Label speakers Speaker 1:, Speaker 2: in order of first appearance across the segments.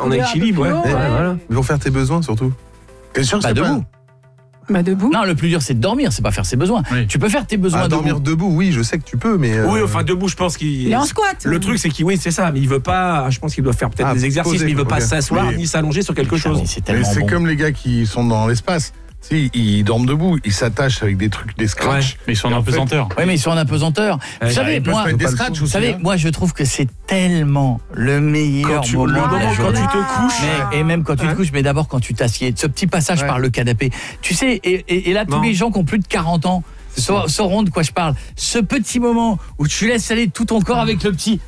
Speaker 1: en équilibre, ouais.
Speaker 2: Voilà. Ils vont faire tes besoins surtout.
Speaker 3: T'es sûr que c'est
Speaker 4: debout.
Speaker 5: Debout.
Speaker 4: Non, le plus dur c'est de dormir, c'est pas faire ses besoins.
Speaker 3: Oui.
Speaker 4: Tu peux faire tes besoins
Speaker 2: dormir debout, oui, je sais que tu peux, mais.
Speaker 1: Oui, enfin debout, je pense qu'il.
Speaker 5: Il est en squat.
Speaker 1: Le truc, c'est qu'il, oui, c'est ça, mais il veut pas. Je pense qu'il doit faire peut-être des exercices,
Speaker 2: poser,
Speaker 1: mais il veut pas
Speaker 2: ok.
Speaker 1: s'asseoir
Speaker 3: Oui.
Speaker 1: ni s'allonger sur quelque chose.
Speaker 4: C'est
Speaker 3: Mais
Speaker 4: tellement
Speaker 3: c'est
Speaker 4: bon.
Speaker 3: comme les gars qui sont dans l'espace. Tu sais, ils dorment debout, ils s'attachent avec des trucs, des scratchs.
Speaker 6: Mais ils sont
Speaker 3: Et
Speaker 6: en
Speaker 3: en fait,
Speaker 6: apesanteur.
Speaker 4: Oui, mais ils sont en apesanteur. Vous savez,
Speaker 3: ils peuvent
Speaker 4: moi,
Speaker 3: mettre des
Speaker 2: pas le
Speaker 3: scratchs
Speaker 2: fond.
Speaker 3: aussi.
Speaker 4: vous savez, moi, je trouve que c'est tellement le meilleur moment de la
Speaker 1: quand
Speaker 4: journée.
Speaker 1: tu te couches.
Speaker 4: Et même quand tu te couches, mais d'abord quand tu t'assieds, ce petit passage par le canapé. Tu sais, et là, tous les gens qui ont plus de 40 ans sauront de quoi je parle. Ce petit moment où tu laisses aller tout ton corps avec le petit...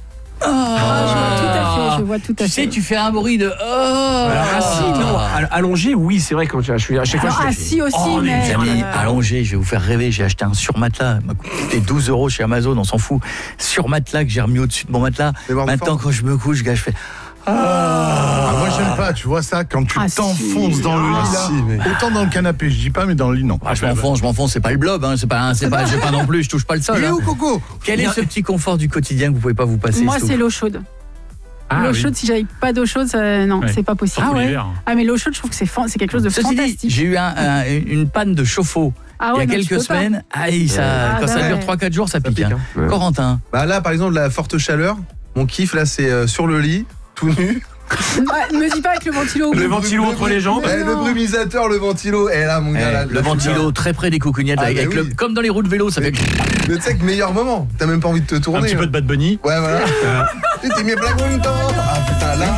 Speaker 5: Je vois tout à fait.
Speaker 4: Tu sais, tu fais un bruit de...
Speaker 1: Assis, non. Allongé, oui, c'est vrai, quand je suis à chaque fois.
Speaker 5: Alors,
Speaker 1: je fais-
Speaker 5: assis aussi,
Speaker 4: Oh les
Speaker 5: mais...
Speaker 4: amis, allongé, je vais vous faire rêver, j'ai acheté un surmatelas, il m'a coûté 12 € chez Amazon, on s'en fout. Surmatelas que j'ai remis au-dessus de mon matelas.
Speaker 2: Mais voir
Speaker 4: Maintenant,
Speaker 2: fort.
Speaker 4: quand je me couche, gars, je fais...
Speaker 3: Moi j'aime pas, tu vois ça, quand tu t'enfonces dans le lit là.
Speaker 2: si, mais-
Speaker 3: Autant dans le canapé, je dis pas, mais dans le lit, non.
Speaker 4: Ah, je m'enfonce, c'est pas le blob, hein, c'est pas, j'ai pas non plus, je touche pas le sol.
Speaker 3: Il est
Speaker 4: hein.
Speaker 3: où, Coco?
Speaker 4: Quel est ce petit confort du quotidien que vous pouvez pas vous passer?
Speaker 5: Moi,
Speaker 4: Stouff
Speaker 5: c'est l'eau chaude. L'eau chaude, si j'avais pas d'eau chaude, non,
Speaker 6: Ouais.
Speaker 5: c'est pas possible.
Speaker 6: Surtout l'hiver.
Speaker 5: Ah, mais l'eau chaude, je trouve que c'est quelque chose de
Speaker 4: Ceci dit,
Speaker 5: fantastique.
Speaker 4: j'ai eu une panne de chauffe-eau
Speaker 5: Ah
Speaker 4: il y
Speaker 5: ouais,
Speaker 4: a
Speaker 5: non, je
Speaker 4: quelques
Speaker 5: peux pas.
Speaker 4: semaines. Aïe, quand ça dure 3-4 jours, ça pique.
Speaker 2: pique,
Speaker 4: hein.
Speaker 2: hein. Ouais.
Speaker 4: Corentin.
Speaker 2: Bah là, par exemple, la forte chaleur, mon kiff là, c'est sur le lit, tout nu.
Speaker 5: Ouais, me dis pas avec le ventilo.
Speaker 1: Le ventilo entre les jambes.
Speaker 2: Eh, le brumisateur, le ventilo. Et là, mon gars, là,
Speaker 4: Le ventilo très près des coucougnettes,
Speaker 2: Ah,
Speaker 4: avec
Speaker 2: bah oui.
Speaker 4: comme dans les roues de vélo, ça fait...
Speaker 2: Mais tu sais que meilleur moment, t'as même pas envie de te tourner.
Speaker 6: Un petit peu de Bad Bunny.
Speaker 2: Ouais, voilà. T'es mis pregunto. Ah putain, là.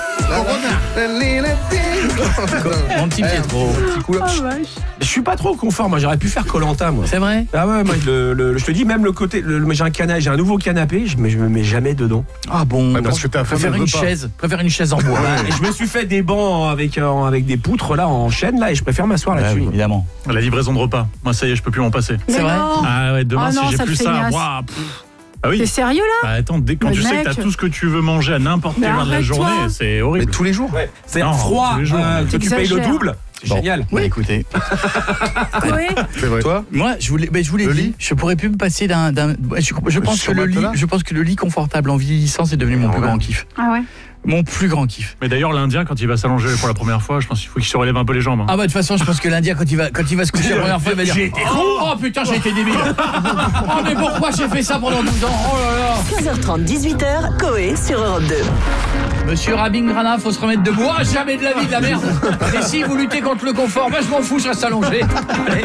Speaker 4: Mon petit Pietro.
Speaker 2: Petit coup là.
Speaker 5: Oh, vache.
Speaker 1: Je suis pas trop au confort, moi, j'aurais pu faire Koh-Lanta, moi.
Speaker 4: C'est vrai?
Speaker 1: Ah ouais, moi, je te dis, même le côté, j'ai un nouveau canapé, je me mets jamais dedans.
Speaker 4: Ah bon,
Speaker 3: Ouais, parce que ta femme,
Speaker 4: préfère
Speaker 3: elle
Speaker 4: une
Speaker 3: veut pas.
Speaker 4: chaise, en bois.
Speaker 1: Et je me suis fait des bancs avec des poutres là en chaîne là, et je préfère m'asseoir
Speaker 4: Ouais,
Speaker 1: là-dessus.
Speaker 4: évidemment.
Speaker 6: La livraison de repas. Moi, ça y est, je peux plus m'en passer.
Speaker 5: Mais
Speaker 4: C'est vrai
Speaker 5: non.
Speaker 6: Ah ouais, demain,
Speaker 5: Ah non,
Speaker 6: si j'ai
Speaker 5: ça te
Speaker 6: plus ça,
Speaker 5: feignasse.
Speaker 6: waouh, ah oui.
Speaker 5: T'es sérieux là?
Speaker 6: Bah attends, quand
Speaker 5: Mais
Speaker 6: tu sais que
Speaker 5: mec.
Speaker 6: t'as tout ce que tu veux manger à n'importe
Speaker 5: Mais
Speaker 6: quelle heure de la
Speaker 5: arrête-toi.
Speaker 6: journée, c'est
Speaker 2: Mais
Speaker 6: horrible.
Speaker 2: tous les jours.
Speaker 1: C'est
Speaker 6: Non,
Speaker 1: froid,
Speaker 6: tous les jours.
Speaker 1: que tu payes le
Speaker 5: T'exagères.
Speaker 1: double. C'est
Speaker 4: Bon.
Speaker 1: génial.
Speaker 4: Oui, écoutez.
Speaker 5: Chloé?
Speaker 3: C'est vrai.
Speaker 2: Toi
Speaker 4: Moi, je vous l'ai
Speaker 2: Le
Speaker 4: dit,
Speaker 2: lit
Speaker 4: je pourrais plus me passer d'un. Je pense que je pense que le lit confortable en vieillissant, c'est devenu mon plus grand kiff.
Speaker 5: Ah ouais?
Speaker 4: Mon plus grand kiff.
Speaker 6: Mais d'ailleurs, l'Indien, quand il va s'allonger pour la première fois, je pense qu'il faut qu'il se relève un peu les jambes. hein.
Speaker 4: Ah bah de toute façon, je pense que l'Indien quand il va se coucher la première fois, il va dire
Speaker 1: J'ai été con.
Speaker 4: Oh putain, j'ai été débile. Oh mais pourquoi j'ai fait ça pendant 12 ans? Oh là là.
Speaker 7: 15h30, 18h, Coé sur Europe 2.
Speaker 4: Monsieur Rabingrana, faut se remettre debout. Ah, jamais de la vie de la merde. Et si vous luttez contre le confort, bah je m'en fous, je reste allongé. Allez.